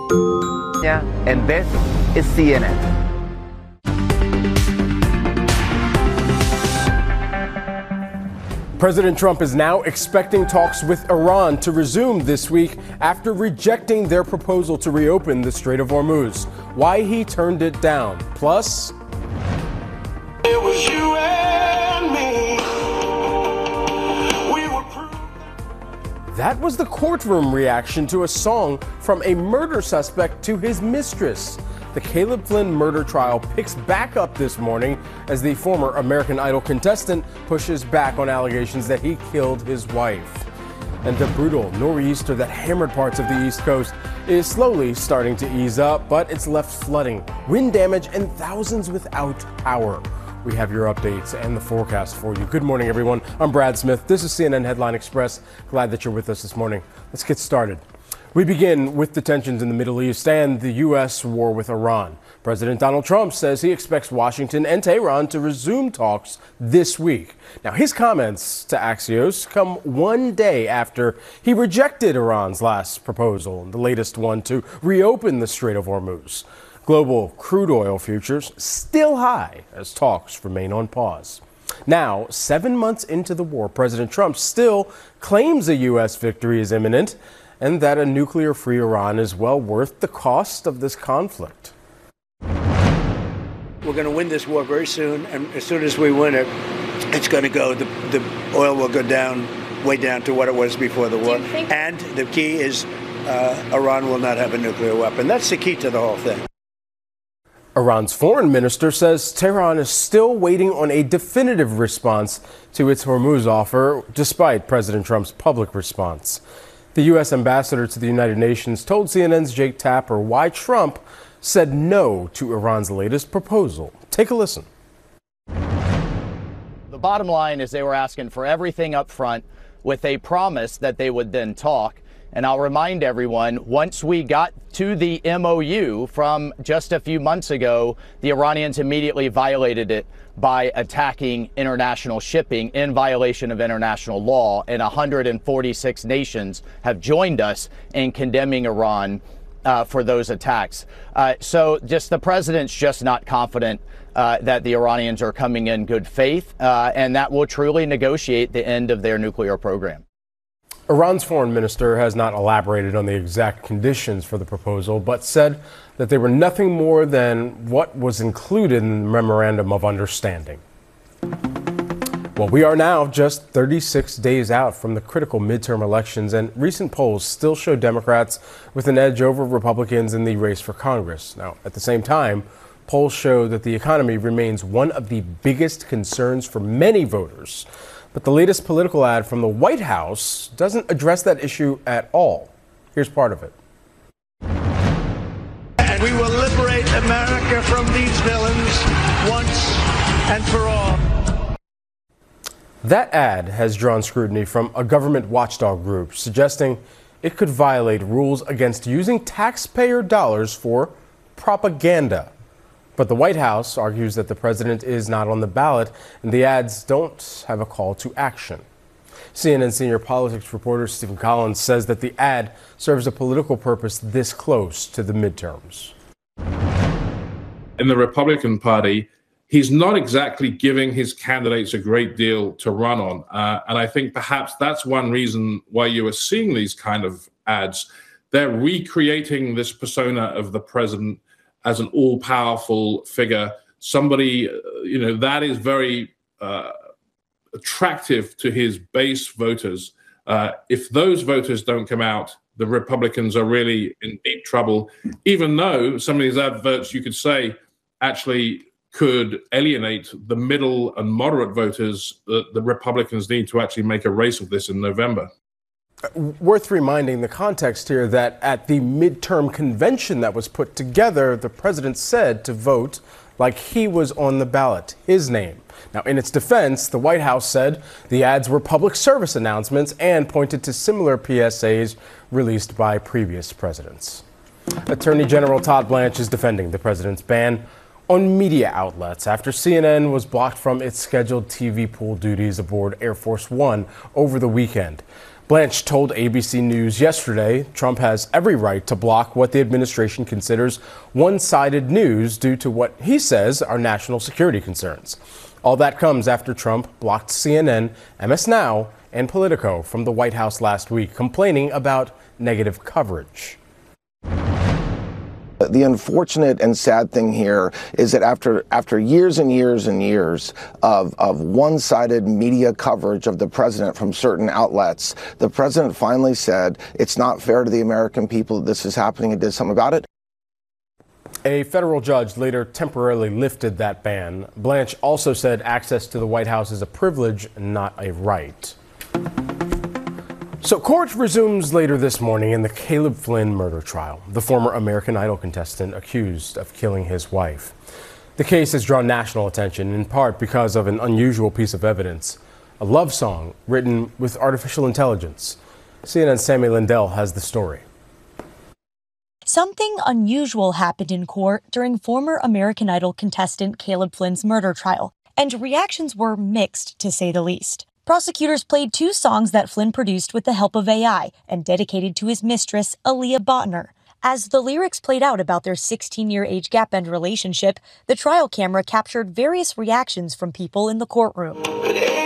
And this is CNN. President Trump is now expecting talks with Iran to resume this week after rejecting their proposal to reopen the Strait of Hormuz. Why he turned it down. Plus, it was you and me. That was the courtroom reaction to a song from a murder suspect to his mistress. The Caleb Flynn murder trial picks back up this morning as the former American Idol contestant pushes back on allegations that he killed his wife. And the brutal nor'easter that hammered parts of the East Coast is slowly starting to ease up, but it's left flooding, wind damage, and thousands without power. We have your updates and the forecast for you. Good morning, everyone. I'm Brad Smith. This is CNN Headline Express. Glad that you're with us this morning. Let's get started. We begin with the tensions in the Middle East and the U.S. war with Iran. President Donald Trump says he expects Washington and Tehran to resume talks this week. Now, his comments to Axios come one day after he rejected Iran's last proposal, the latest one to reopen the Strait of Hormuz. Global crude oil futures still high as talks remain on pause. Now, 7 months into the war, President Trump still claims a U.S. victory is imminent and that a nuclear-free Iran is well worth the cost of this conflict. We're going to win this war very soon, and as soon as we win it, it's going to go, the oil will go down, way down to what it was before the war. And the key is Iran will not have a nuclear weapon. That's the key to the whole thing. Iran's foreign minister says Tehran is still waiting on a definitive response to its Hormuz offer, despite President Trump's public response. The U.S. ambassador to the United Nations told CNN's Jake Tapper why Trump said no to Iran's latest proposal. Take a listen. The bottom line is they were asking for everything up front with a promise that they would then talk. And I'll remind everyone, once we got to the MOU from just a few months ago, the Iranians immediately violated it by attacking international shipping in violation of international law. And 146 nations have joined us in condemning Iran for those attacks. So just the president's just not confident that the Iranians are coming in good faith and that will truly negotiate the end of their nuclear program. Iran's foreign minister has not elaborated on the exact conditions for the proposal, but said that they were nothing more than what was included in the Memorandum of Understanding. Well, we are now just 36 days out from the critical midterm elections, and recent polls still show Democrats with an edge over Republicans in the race for Congress. Now, at the same time, polls show that the economy remains one of the biggest concerns for many voters. But the latest political ad from the White House doesn't address that issue at all. Here's part of it. And we will liberate America from these villains once and for all. That ad has drawn scrutiny from a government watchdog group, suggesting it could violate rules against using taxpayer dollars for propaganda. But the White House argues that the president is not on the ballot and the ads don't have a call to action. CNN senior politics reporter Stephen Collins says that the ad serves a political purpose this close to the midterms. In the Republican Party, he's not exactly giving his candidates a great deal to run on. And I think perhaps that's one reason why you are seeing these kind of ads. They're recreating this persona of the president as an all-powerful figure, somebody, that is very attractive to his base voters. If those voters don't come out, the Republicans are really in deep trouble, even though some of these adverts, you could say, actually could alienate the middle and moderate voters that the Republicans need to actually make a race of this in November. Worth reminding the context here that at the midterm convention that was put together, the president said to vote like he was on the ballot, his name. Now, in its defense, the White House said the ads were public service announcements and pointed to similar PSAs released by previous presidents. Attorney General Todd Blanche is defending the president's ban on media outlets after CNN was blocked from its scheduled TV pool duties aboard Air Force One over the weekend. Blanche told ABC News yesterday Trump has every right to block what the administration considers one-sided news due to what he says are national security concerns. All that comes after Trump blocked CNN, MS Now, and Politico from the White House last week, complaining about negative coverage. The unfortunate and sad thing here is that after years and years and years of one-sided media coverage of the president from certain outlets, the president finally said it's not fair to the American people that this is happening and did something about it. A federal judge later temporarily lifted that ban. Blanche also said access to the White House is a privilege, not a right. So court resumes later this morning in the Caleb Flynn murder trial, the former American Idol contestant accused of killing his wife. The case has drawn national attention in part because of an unusual piece of evidence, a love song written with artificial intelligence. CNN's Sammy Lindell has the story. Something unusual happened in court during former American Idol contestant Caleb Flynn's murder trial, and reactions were mixed, to say the least. Prosecutors played 2 songs that Flynn produced with the help of AI and dedicated to his mistress, Aaliyah Botner. As the lyrics played out about their 16-year age gap and relationship, the trial camera captured various reactions from people in the courtroom.